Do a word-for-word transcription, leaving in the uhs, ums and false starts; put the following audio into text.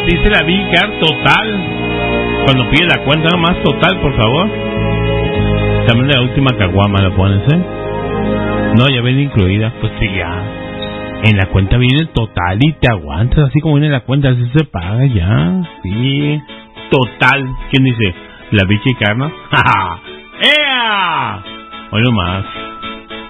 dice la Vicar, total. Cuando pide la cuenta nomás, total, por favor. También la última caguama la pones, ¿eh? No, ya viene incluida. Pues sí, ya. En la cuenta viene total y te aguantas. Así como viene la cuenta, así se paga ya. Sí. Total. ¿Quién dice? ¿La bicha y Carna? ¡Ja! ¡Ea! Hoy nomás.